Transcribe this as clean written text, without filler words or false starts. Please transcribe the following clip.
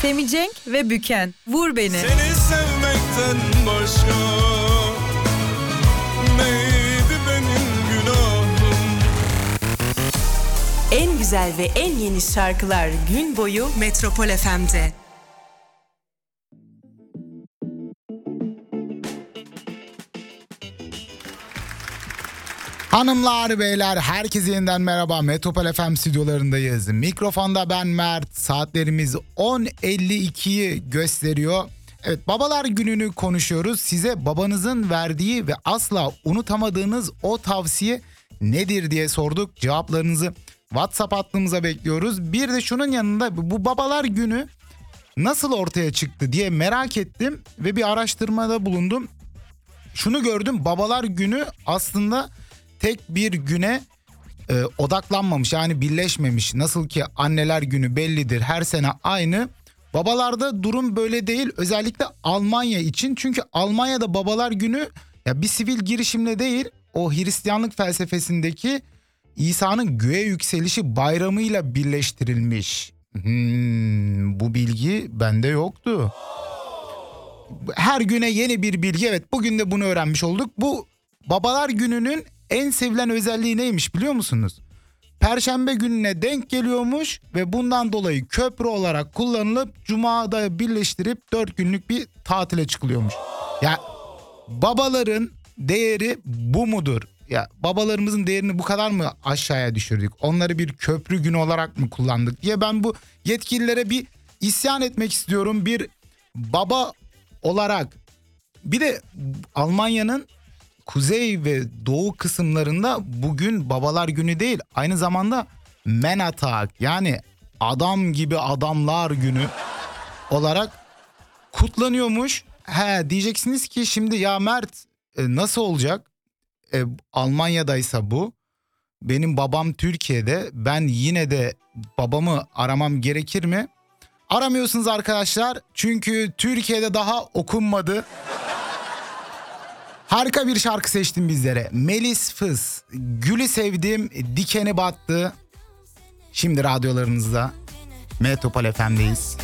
Semi Cenk ve Büken. Vur Beni. Seni sevmekten başka neydi benim günahım? En güzel ve en yeni şarkılar gün boyu Metropol FM'de. Hanımlar, beyler, herkese yeniden merhaba. Metropol FM stüdyolarındayız. Mikrofonda ben Mert. Saatlerimiz 10.52'yi gösteriyor. Evet, babalar gününü konuşuyoruz. Size babanızın verdiği ve asla unutamadığınız o tavsiye nedir diye sorduk. Cevaplarınızı WhatsApp hattımıza bekliyoruz. Bir de şunun yanında bu babalar günü nasıl ortaya çıktı diye merak ettim ve bir araştırmada bulundum. Şunu gördüm, babalar günü aslında tek bir güne odaklanmamış, yani birleşmemiş. Nasıl ki anneler günü bellidir, her sene aynı. Babalarda durum böyle değil, özellikle Almanya için. Çünkü Almanya'da babalar günü ya bir sivil girişimle değil, o Hristiyanlık felsefesindeki İsa'nın göğe yükselişi bayramıyla birleştirilmiş. Bu bilgi bende yoktu. Her güne yeni bir bilgi. Evet, bugün de bunu öğrenmiş olduk. Bu babalar gününün en sevilen özelliği neymiş biliyor musunuz? Perşembe gününe denk geliyormuş ve bundan dolayı köprü olarak kullanılıp Cuma'da birleştirip 4 günlük bir tatile çıkılıyormuş. Ya babaların değeri bu mudur? Ya babalarımızın değerini bu kadar mı aşağıya düşürdük? Onları bir köprü günü olarak mı kullandık diye ben bu yetkililere bir isyan etmek istiyorum. Bir baba olarak. Bir de Almanya'nın kuzey ve doğu kısımlarında bugün babalar günü değil, aynı zamanda Männertag, yani adam gibi adamlar günü olarak kutlanıyormuş. Diyeceksiniz ki şimdi ya Mert nasıl olacak? Almanya'daysa bu. Benim babam Türkiye'de. Ben yine de babamı aramam gerekir mi? Aramıyorsunuz arkadaşlar. Çünkü Türkiye'de daha okunmadı. Harika bir şarkı seçtim bizlere. Melis Fıs. Gülü sevdim, dikeni battı. Şimdi radyolarınızda Metropol FM'deyiz.